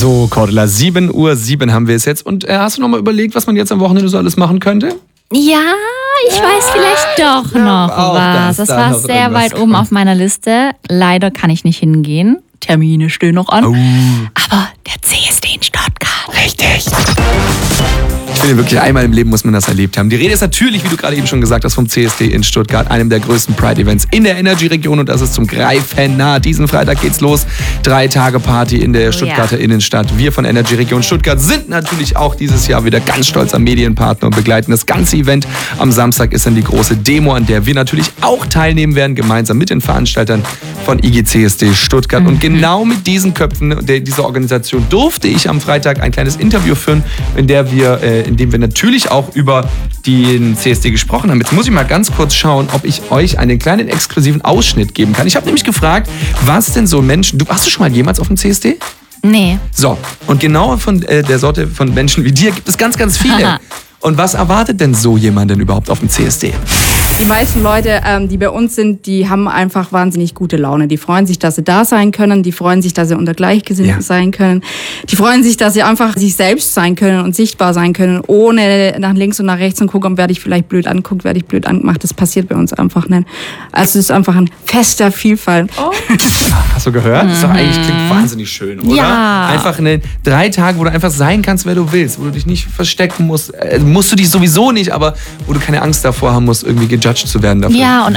So, Cordula, 7:07 haben wir es jetzt. Und hast du noch mal überlegt, was man jetzt am Wochenende so alles machen könnte? Ja, ich weiß vielleicht doch noch was. Das war sehr weit oben auf meiner Liste. Leider kann ich nicht hingehen. Termine stehen noch an. Aber der CSD in Stuttgart. Richtig. Ich finde wirklich, einmal im Leben muss man das erlebt haben. Die Rede ist natürlich, wie du gerade eben schon gesagt hast, vom CSD in Stuttgart, einem der größten Pride-Events in der Energy-Region, und das ist zum Greifen nah. Diesen Freitag geht's los. 3 Tage Party in der Stuttgarter Innenstadt. Wir von Energy-Region Stuttgart sind natürlich auch dieses Jahr wieder ganz stolzer Medienpartner und begleiten das ganze Event. Am Samstag ist dann die große Demo, an der wir natürlich auch teilnehmen werden, gemeinsam mit den Veranstaltern von IGCSD Stuttgart. Und genau mit diesen Köpfen dieser Organisation durfte ich am Freitag ein kleines Interview führen, in dem wir natürlich auch über den CSD gesprochen haben. Jetzt muss ich mal ganz kurz schauen, ob ich euch einen kleinen exklusiven Ausschnitt geben kann. Ich habe nämlich gefragt, was denn so Menschen... Warst du schon mal jemals auf dem CSD? Nee. So, und genau von der Sorte von Menschen wie dir gibt es ganz, ganz viele. Und was erwartet denn so jemanden überhaupt auf dem CSD? Die meisten Leute, die bei uns sind, die haben einfach wahnsinnig gute Laune. Die freuen sich, dass sie da sein können. Die freuen sich, dass sie unter Gleichgesinnten sein können. Die freuen sich, dass sie einfach sich selbst sein können und sichtbar sein können, ohne nach links und nach rechts zu gucken, werde ich vielleicht blöd anguckt, werde ich blöd angemacht. Das passiert bei uns einfach nicht. Also es ist einfach ein Fest der Vielfalt. Oh. Hast du gehört? Das ist doch eigentlich, klingt wahnsinnig schön, oder? Ja. Einfach 3 Tage, wo du einfach sein kannst, wer du willst, wo du dich nicht verstecken musst. Musst du dich sowieso nicht, aber wo du keine Angst davor haben musst, irgendwie gejudged zu werden dafür. Ja, und